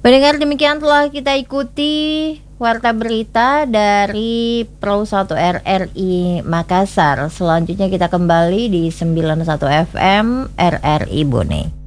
Pendengar, demikian telah kita ikuti Warta Berita dari Pro 1 RRI Makassar. Selanjutnya kita kembali di 91 FM RRI Bone.